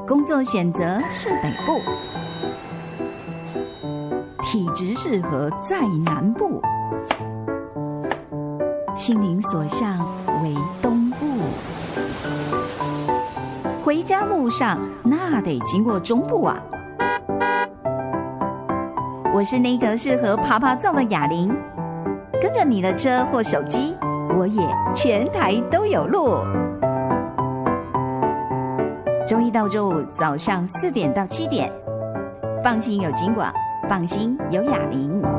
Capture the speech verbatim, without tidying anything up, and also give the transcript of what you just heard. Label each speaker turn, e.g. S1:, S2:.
S1: 工作选择是北部，体质适合在南部，心灵所向为东部。回家路上那得经过中部啊。我是那个适合爬爬照的哑铃，跟着你的车或手机，我也全台都有路。周一到周五早上四点到七点，放心有金广，放心有哑铃。